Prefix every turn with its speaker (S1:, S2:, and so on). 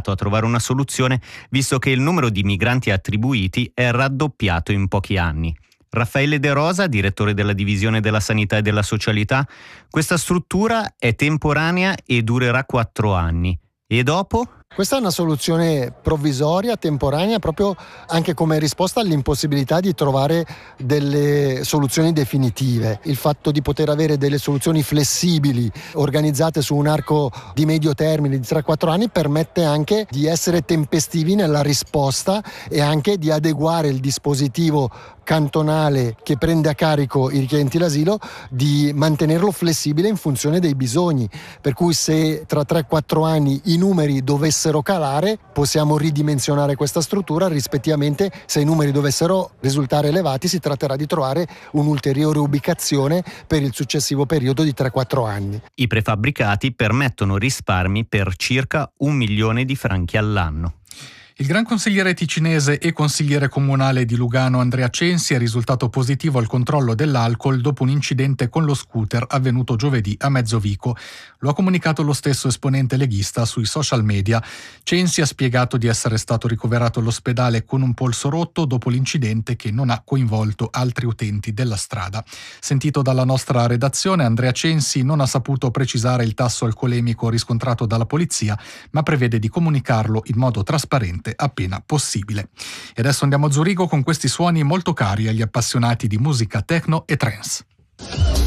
S1: a trovare una soluzione, visto che il numero di migranti attribuiti è raddoppiato in pochi anni. Raffaele De Rosa, direttore della Divisione della Sanità e della Socialità: questa struttura è temporanea e durerà 4 anni. E dopo?
S2: Questa è una soluzione provvisoria, temporanea, proprio anche come risposta all'impossibilità di trovare delle soluzioni definitive. Il fatto di poter avere delle soluzioni flessibili, organizzate su un arco di medio termine di 3-4 anni, permette anche di essere tempestivi nella risposta e anche di adeguare il dispositivo cantonale che prende a carico i richiedenti l'asilo, di mantenerlo flessibile in funzione dei bisogni. Per cui se tra 3-4 anni i numeri dovessero calare, possiamo ridimensionare questa struttura. Rispettivamente, se i numeri dovessero risultare elevati, si tratterà di trovare un'ulteriore ubicazione per il successivo periodo di 3-4 anni.
S1: I prefabbricati permettono risparmi per circa 1 milione di franchi all'anno.
S3: Il gran consigliere ticinese e consigliere comunale di Lugano Andrea Censi è risultato positivo al controllo dell'alcol dopo un incidente con lo scooter avvenuto giovedì a Mezzovico. Lo ha comunicato lo stesso esponente leghista sui social media. Censi ha spiegato di essere stato ricoverato all'ospedale con un polso rotto dopo l'incidente, che non ha coinvolto altri utenti della strada. Sentito dalla nostra redazione, Andrea Censi non ha saputo precisare il tasso alcolemico riscontrato dalla polizia, ma prevede di comunicarlo in modo trasparente appena possibile. E adesso andiamo a Zurigo con questi suoni molto cari agli appassionati di musica techno e trance.